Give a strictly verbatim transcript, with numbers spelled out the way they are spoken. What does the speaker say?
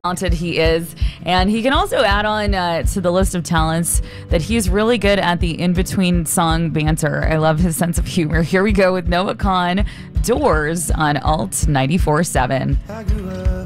talented he is, and he can also add on uh, to the list of talents that he's really good at the in-between song banter. I love his sense of humor. Here we go with Noah Kahan, Doors on Alt ninety-four point seven.